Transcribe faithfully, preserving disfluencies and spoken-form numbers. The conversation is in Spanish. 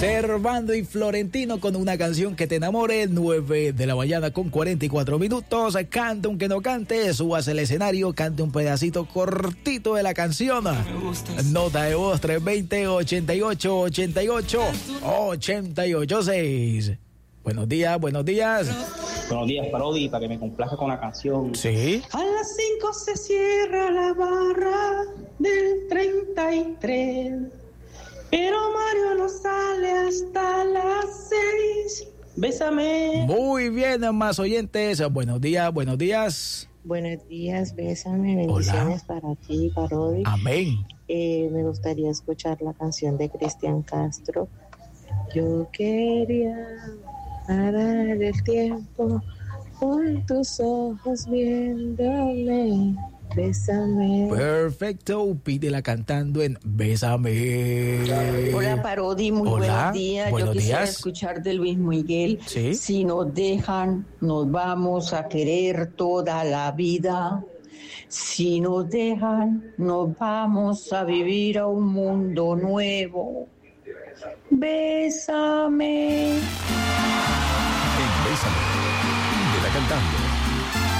Servando y Florentino con una canción que te enamore. Nueve de la mañana con cuarenta y cuatro minutos. Cante aunque no cante, súbase al escenario, cante un pedacito cortito de la canción. Nota de voz tres dos cero, ochenta y ocho, ochenta y ocho, ochenta y ocho seis. Buenos días, buenos días. Buenos días, Parodi, para que me complazca con la canción. Sí. A las cinco se cierra la barra del treinta y tres, pero Mario no sale hasta las seis. Bésame. Muy bien, más oyentes. Buenos días, buenos días. Buenos días, bésame, bendiciones. Hola. Para ti, Parodi. Amén. Eh, me gustaría escuchar la canción de Cristian Castro. Yo quería parar el tiempo con tus ojos viéndome. Bésame. Perfecto, pídela cantando en Bésame. Hola, Parodi, muy Hola, buenos días. buenos Yo quisiera días. escuchar de Luis Miguel. ¿Sí? Si nos dejan, nos vamos a querer toda la vida. Si nos dejan, nos vamos a vivir a un mundo nuevo. Bésame. En Bésame, pídela cantando.